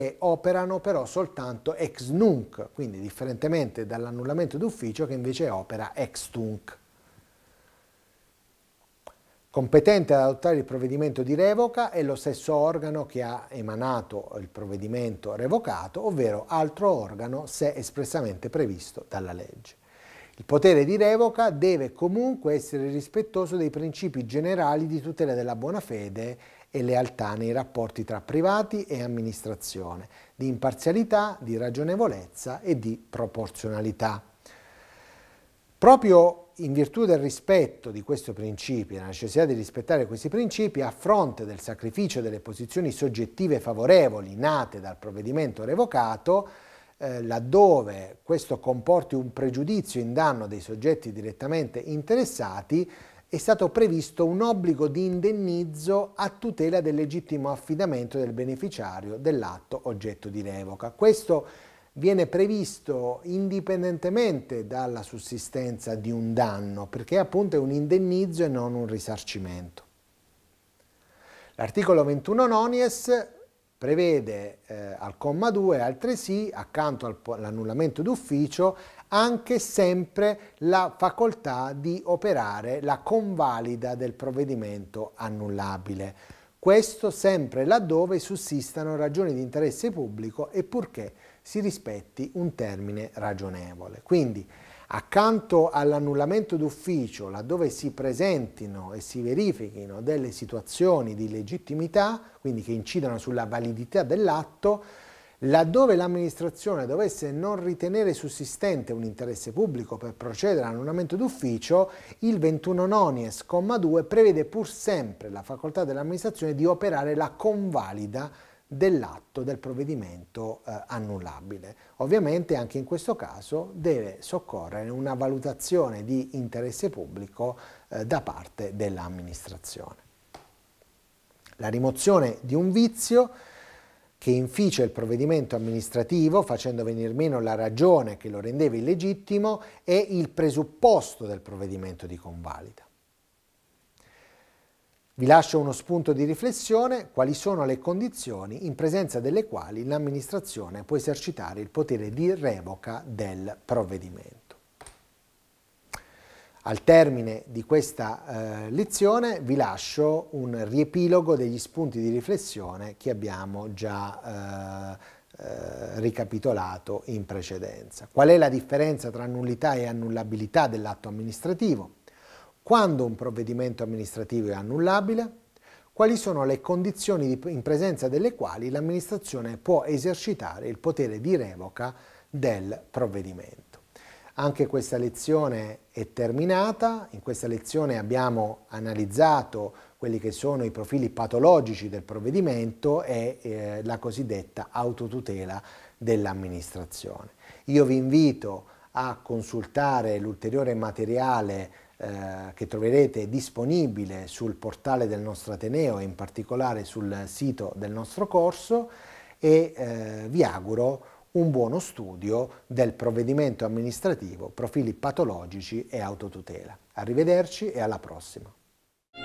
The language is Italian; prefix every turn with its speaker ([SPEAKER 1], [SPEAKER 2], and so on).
[SPEAKER 1] operano però soltanto ex nunc, quindi differentemente dall'annullamento d'ufficio che invece opera ex tunc. Competente ad adottare il provvedimento di revoca è lo stesso organo che ha emanato il provvedimento revocato, ovvero altro organo se espressamente previsto dalla legge. Il potere di revoca deve comunque essere rispettoso dei principi generali di tutela della buona fede e lealtà nei rapporti tra privati e amministrazione, di imparzialità, di ragionevolezza e di proporzionalità. Proprio in virtù del rispetto di questi principi, la necessità di rispettare questi principi, a fronte del sacrificio delle posizioni soggettive favorevoli nate dal provvedimento revocato, laddove questo comporti un pregiudizio in danno dei soggetti direttamente interessati, è stato previsto un obbligo di indennizzo a tutela del legittimo affidamento del beneficiario dell'atto oggetto di revoca. Questo viene previsto indipendentemente dalla sussistenza di un danno, perché appunto è un indennizzo e non un risarcimento. L'articolo 21 nonies prevede al comma 2 altresì, accanto all'annullamento d'ufficio, anche sempre la facoltà di operare la convalida del provvedimento annullabile. Questo sempre laddove sussistano ragioni di interesse pubblico e purché si rispetti un termine ragionevole. Quindi, accanto all'annullamento d'ufficio, laddove si presentino e si verifichino delle situazioni di legittimità, quindi che incidono sulla validità dell'atto, laddove l'amministrazione dovesse non ritenere sussistente un interesse pubblico per procedere all'annullamento d'ufficio, il 21 nonies, comma 2, prevede pur sempre la facoltà dell'amministrazione di operare la convalida dell'atto del provvedimento annullabile. Ovviamente anche in questo caso deve soccorrere una valutazione di interesse pubblico da parte dell'amministrazione. La rimozione di un vizio che inficia il provvedimento amministrativo, facendo venir meno la ragione che lo rendeva illegittimo, è il presupposto del provvedimento di convalida. Vi lascio uno spunto di riflessione: quali sono le condizioni in presenza delle quali l'amministrazione può esercitare il potere di revoca del provvedimento. Al termine di questa lezione vi lascio un riepilogo degli spunti di riflessione che abbiamo già ricapitolato in precedenza. Qual è la differenza tra nullità e annullabilità dell'atto amministrativo? Quando un provvedimento amministrativo è annullabile? Quali sono le condizioni in presenza delle quali l'amministrazione può esercitare il potere di revoca del provvedimento? Anche questa lezione è terminata. In questa lezione abbiamo analizzato quelli che sono i profili patologici del provvedimento e la cosiddetta autotutela dell'amministrazione. Io vi invito a consultare l'ulteriore materiale che troverete disponibile sul portale del nostro Ateneo e in particolare sul sito del nostro corso e vi auguro un buono studio del provvedimento amministrativo, profili patologici e autotutela. Arrivederci e alla prossima.